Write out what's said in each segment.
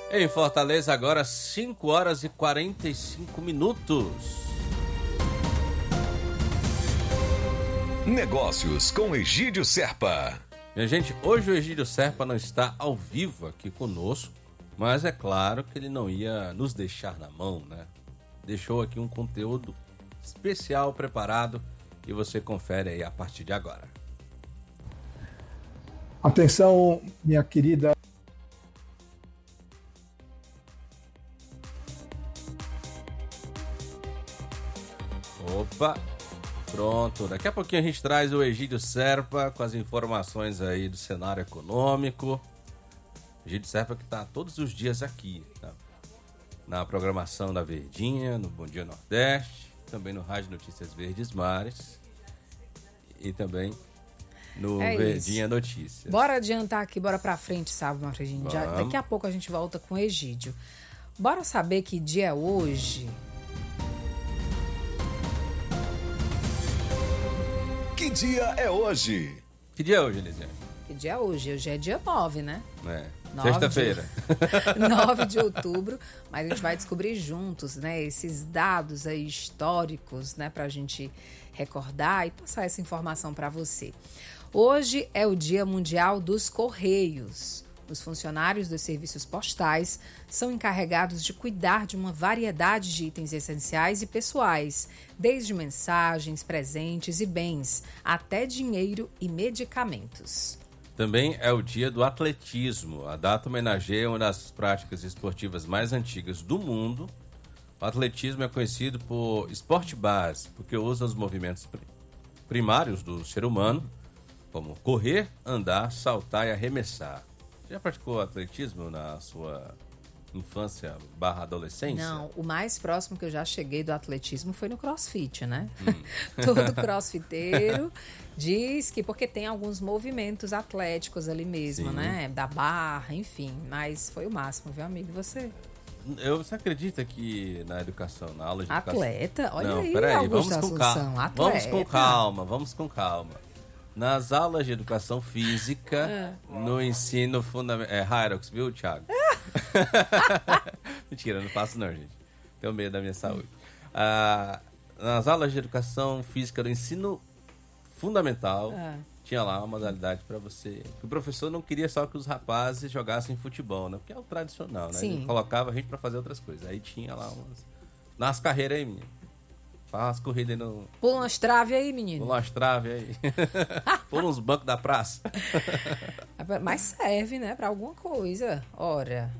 Em Fortaleza, agora 5 horas e 45 minutos. Negócios com Egídio Serpa. Minha gente, hoje o Egídio Serpa não está ao vivo aqui conosco, mas é claro que ele não ia nos deixar na mão, né? Deixou aqui um conteúdo especial preparado e você confere aí a partir de agora. Atenção, minha querida. Opa, pronto. Daqui a pouquinho a gente traz o Egídio Serpa com as informações aí do cenário econômico. Egídio Serpa que está todos os dias aqui, tá? Na programação da Verdinha, no Bom Dia Nordeste, também no Rádio Notícias Verdes Mares e também no Verdinha Notícias. Bora adiantar aqui, bora pra frente, sabe, Marfredinho? Daqui a pouco a gente volta com o Egídio. Bora saber que dia é hoje? Que dia é hoje? Que dia é hoje, Elisiane? Que dia é hoje? Hoje é dia 9, né? Sexta-feira. 9 de outubro, mas a gente vai descobrir juntos, né, esses dados aí históricos, né, pra gente recordar e passar essa informação para você. Hoje é o Dia Mundial dos Correios. Os funcionários dos serviços postais são encarregados de cuidar de uma variedade de itens essenciais e pessoais, desde mensagens, presentes e bens, até dinheiro e medicamentos. Também é o dia do atletismo. A data homenageia uma das práticas esportivas mais antigas do mundo. O atletismo é conhecido por esporte base, porque usa os movimentos primários do ser humano, como correr, andar, saltar e arremessar. Já praticou atletismo na sua infância / adolescência? Não, o mais próximo que eu já cheguei do atletismo foi no CrossFit, né? Todo crossfiteiro diz que porque tem alguns movimentos atléticos ali mesmo, né? Da barra, enfim, mas foi o máximo, viu, amigo? Você acredita que na educação, na aula de atleta? educação... Olha não, aí, peraí, Augusto Assunção, vamos com calma. Nas aulas de educação física, no ensino fundamental... É Hyrox, viu, Thiago? Mentira, não faço não, gente. Tenho medo da minha saúde. Nas aulas de educação física do ensino fundamental, tinha lá uma modalidade para você... O professor não queria só que os rapazes jogassem futebol, né? Porque é o tradicional, né? Ele colocava a gente para fazer outras coisas. Aí tinha lá umas... Nas carreiras aí, menino. Faz as corridas aí no... Pula umas traves aí, menino. Pula umas traves aí. Pula uns bancos da praça. Mas serve, né? Pra alguma coisa. Ora.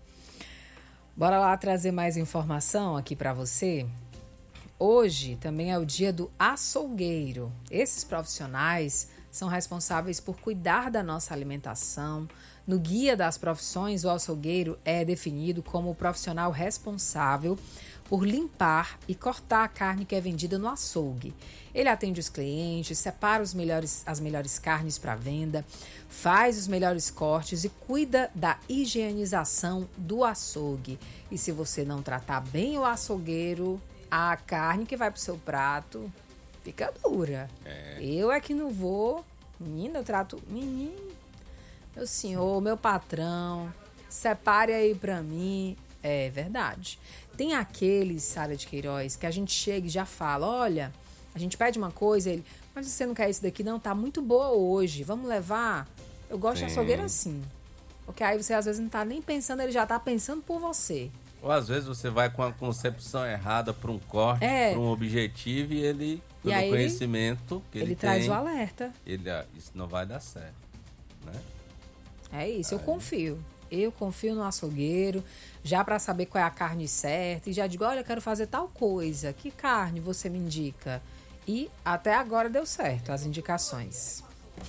Bora lá trazer mais informação aqui pra você. Hoje também é o dia do açougueiro. Esses profissionais são responsáveis por cuidar da nossa alimentação. No Guia das Profissões, o açougueiro é definido como o profissional responsável por limpar e cortar a carne que é vendida no açougue. Ele atende os clientes, separa as melhores carnes para venda, faz os melhores cortes e cuida da higienização do açougue. E se você não tratar bem o açougueiro, a carne que vai pro seu prato fica dura. Eu é que não vou. Menina, eu trato... Menino, meu senhor, meu patrão, separe aí pra mim. É verdade. Tem aqueles, Sara de Queiroz, que a gente chega e já fala, olha, a gente pede uma coisa, ele, mas você não quer isso daqui? Não, tá muito boa hoje, vamos levar? Eu gosto de açougueiro assim. Porque aí você às vezes não tá nem pensando, ele já tá pensando por você. Ou às vezes você vai com a concepção errada para um corte, para um objetivo, e ele, pelo conhecimento que ele tem... traz o alerta. Isso não vai dar certo, né? É isso, eu confio. Eu confio no açougueiro, já para saber qual é a carne certa. E já digo, olha, eu quero fazer tal coisa. Que carne você me indica? E até agora deu certo as indicações.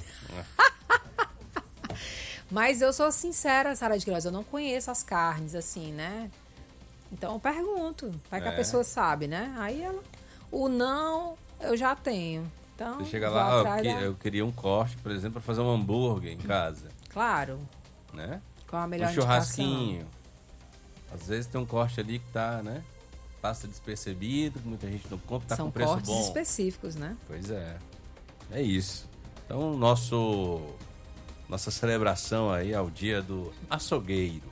Mas eu sou sincera, Sara de Queiroz, eu não conheço as carnes assim, né? Então eu pergunto, vai que a pessoa sabe, né? Aí o não eu já tenho. Então, você chega lá, eu queria um corte, por exemplo, para fazer um hambúrguer em casa. Claro. Né? Qual a melhor um churrasquinho. Às vezes tem um corte ali que tá, né? Passa despercebido, que muita gente não compra, tá com preço bom. São cortes específicos, né? Pois é. É isso. Então, nossa celebração aí ao dia do açougueiro.